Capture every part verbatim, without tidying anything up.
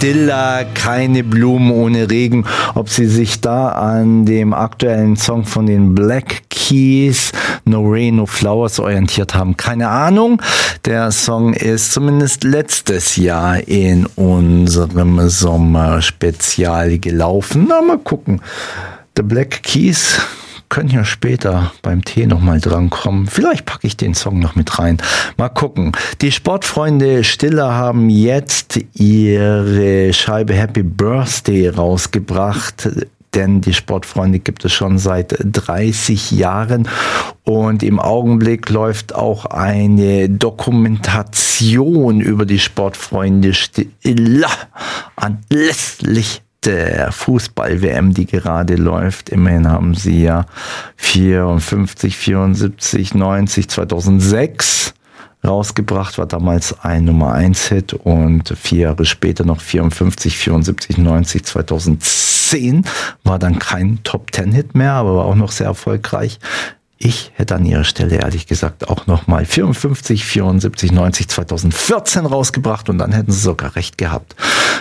Stiller, keine Blumen ohne Regen. Ob sie sich da an dem aktuellen Song von den Black Keys, No Rain, No Flowers, orientiert haben, keine Ahnung. Der Song ist zumindest letztes Jahr in unserem Sommerspezial gelaufen. Na, mal gucken. The Black Keys können ja später beim Tee nochmal drankommen. Vielleicht packe ich den Song noch mit rein. Mal gucken. Die Sportfreunde Stiller haben jetzt ihre Scheibe Happy Birthday rausgebracht. Denn die Sportfreunde gibt es schon seit dreißig Jahren. Und im Augenblick läuft auch eine Dokumentation über die Sportfreunde Stiller anlässlich der Fußball-W M, die gerade läuft. Immerhin haben sie ja vierundfünfzig, vierundsiebzig, neunzig, zweitausendsechs rausgebracht, war damals ein Nummer eins Hit und vier Jahre später noch vierundfünfzig, vierundsiebzig, neunzig, zweitausendzehn war dann kein Top Ten Hit mehr, aber war auch noch sehr erfolgreich. Ich hätte an ihrer Stelle ehrlich gesagt auch nochmal vierundfünfzig, vierundsiebzig, neunzig, zweitausendvierzehn rausgebracht und dann hätten sie sogar recht gehabt.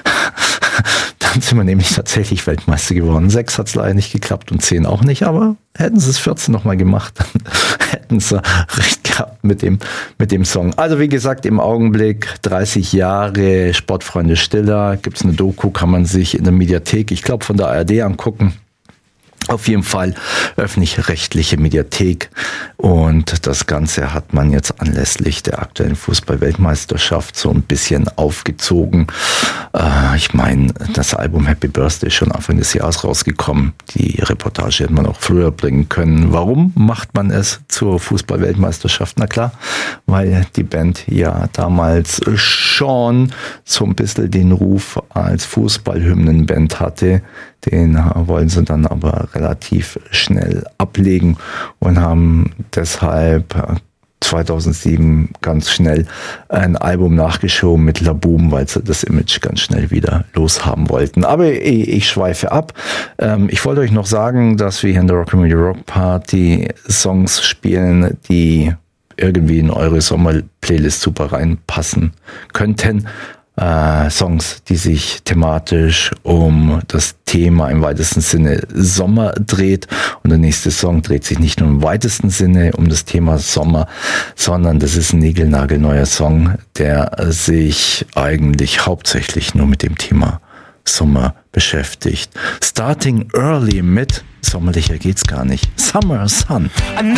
Dann sind wir nämlich tatsächlich Weltmeister geworden. Sechs hat es leider nicht geklappt und zehn auch nicht, aber hätten sie es vierzehn nochmal gemacht, dann hätten sie recht gehabt mit dem, mit dem Song. Also wie gesagt, im Augenblick dreißig Jahre Sportfreunde Stiller, gibt es eine Doku, kann man sich in der Mediathek, ich glaube von der A R D angucken. Auf jeden Fall öffentlich-rechtliche Mediathek und das Ganze hat man jetzt anlässlich der aktuellen Fußball-Weltmeisterschaft so ein bisschen aufgezogen. Äh, ich meine, das Album Happy Birthday ist schon Anfang des Jahres rausgekommen. Die Reportage hätte man auch früher bringen können. Warum macht man es zur Fußball-Weltmeisterschaft? Na klar, weil die Band ja damals schon so ein bisschen den Ruf als Fußballhymnenband hatte. Den wollen sie dann aber relativ schnell ablegen und haben deshalb zweitausendsieben ganz schnell ein Album nachgeschoben mit La Boom, weil sie das Image ganz schnell wieder loshaben wollten. Aber ich, ich schweife ab. Ich wollte euch noch sagen, dass wir hier in der Rock'n'Roll Rock Party Songs spielen, die irgendwie in eure Sommer-Playlist super reinpassen könnten. Äh, Songs, die sich thematisch um das Thema im weitesten Sinne Sommer dreht. Und der nächste Song dreht sich nicht nur im weitesten Sinne um das Thema Sommer, sondern das ist ein niegelnagelneuer Song, der sich eigentlich hauptsächlich nur mit dem Thema Sommer beschäftigt. Starting Early mit sommerlicher geht's gar nicht. Summer Sun. I know